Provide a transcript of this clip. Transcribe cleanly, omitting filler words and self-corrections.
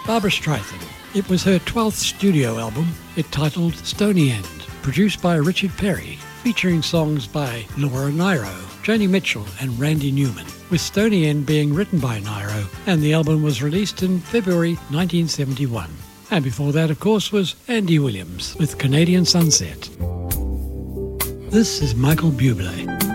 Barbra Streisand. It was her 12th studio album, it titled Stony End, produced by Richard Perry, featuring songs by Laura Nyro, Joni Mitchell and Randy Newman, with Stony End being written by Nyro, and the album was released in February 1971. And before that, of course, was Andy Williams with Canadian Sunset. This is Michael Bublé.